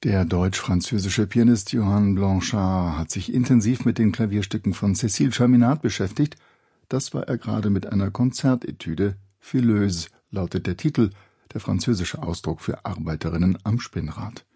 Der deutsch-französische Pianist Johann Blanchard hat sich intensiv mit den Klavierstücken von Cécile Chaminade beschäftigt. Das war er gerade mit einer Konzertetüde. Fileuse lautet der Titel, der französische Ausdruck für Arbeiterinnen am Spinnrad.